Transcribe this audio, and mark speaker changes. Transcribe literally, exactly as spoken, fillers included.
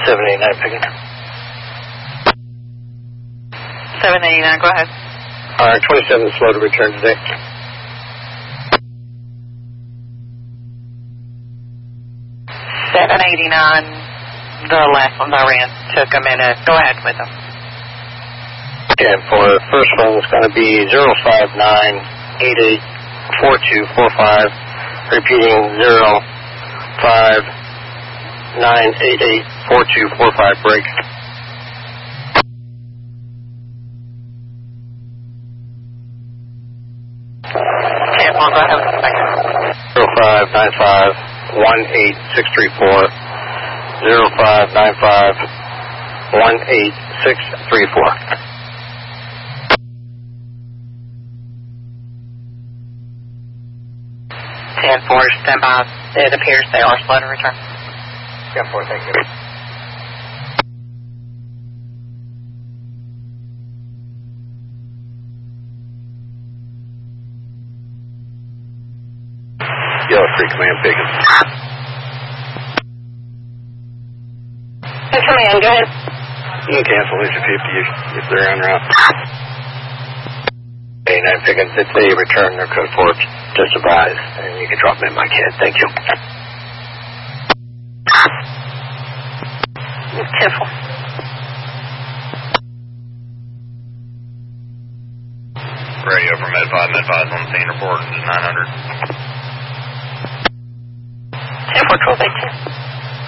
Speaker 1: seven eighty-nine picking.
Speaker 2: seven eighty-nine, go ahead.
Speaker 1: All right, twenty-seven slow to return today.
Speaker 2: seven eighty-nine, the last ones I ran took a minute. Go ahead with them.
Speaker 1: And for the first one, it's going to be zero five nine eight eight four two four five. Repeating zero five nine eight eight four two four five. Break.
Speaker 2: ten four, go ahead with the second.
Speaker 1: zero five nine five one eight six three four. zero five nine five one eight six three four.
Speaker 2: ten four, stand by. It appears they are slow to return.
Speaker 1: ten four, thank you. Yellow Creek Command picking.
Speaker 2: Hey, command, go ahead.
Speaker 1: You can cancel Lucy fifty if, if they're en route. eighty-nine picking, if they return their code ports, just advise, and you can drop them in my kit. Thank you.
Speaker 2: ten four.
Speaker 3: Radio for Med five, Med five on the scene report, nine hundred.
Speaker 2: ten four, twelve eighteen.